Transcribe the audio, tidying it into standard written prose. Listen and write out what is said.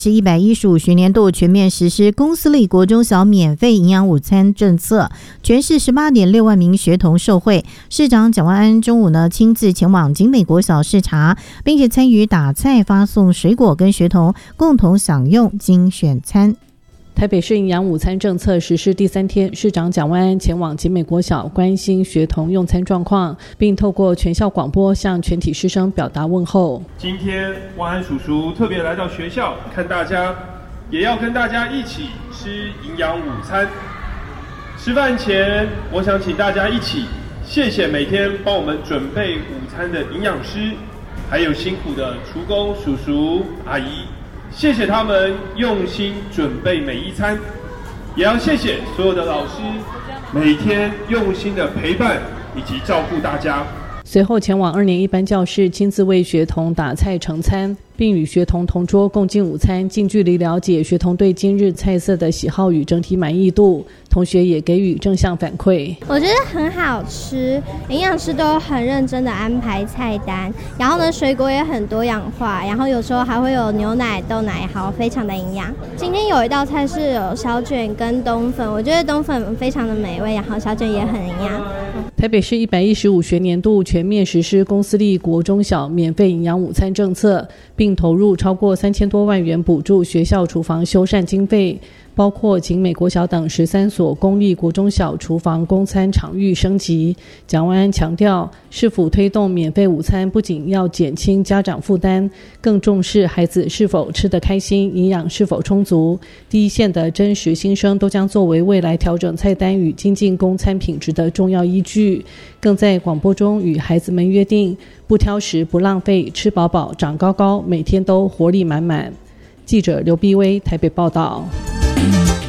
是115学年度全面实施公私立国中小免费营养午餐政策，全市18.6万名学童受惠。市长蒋万安中午亲自前往景美国小视察，并且参与打菜发送水果，跟学童共同享用精选餐。 台北市营养午餐政策实施第3天，市长蒋万安前往景美国小关心学童用餐状况，并透过全校广播向全体师生表达问候。 今天万安叔叔特别来到学校看大家，也要跟大家一起吃营养午餐。吃饭前，我想请大家一起谢谢每天帮我们准备午餐的营养师，还有辛苦的厨工叔叔阿姨，谢谢他们用心准备每一餐，也要谢谢所有的老师每天用心的陪伴以及照顾大家。 随后前往2年1班教室，亲自为学童打菜盛餐，并与学童同桌共进午餐，近距离了解学童对今日菜色的喜好与整体满意度。同学也给予正向反馈。 我觉得很好吃，营养师都很认真的安排菜单，然后水果也很多样化，然后有时候还会有牛奶、豆奶，好，非常的营养。今天有一道菜是有小卷跟冬粉，我觉得冬粉非常的美味，然后小卷也很营养。 台北市115学年度全面实施公私立国中小免费营养午餐政策，并投入超过3000多万元补助学校厨房修缮经费，包括景美国小等13所公立国中小厨房供餐场域升级。蒋万安强调，市府推动免费午餐不仅要减轻家长负担，更重视孩子是否吃得开心，营养是否充足。第一线的真实新生都将作为未来调整菜单与精进供餐品质的重要依据，更在广播中与孩子们约定，不挑食不浪费，吃饱饱长高高，每天都活力满满。记者刘碧薇台北报道。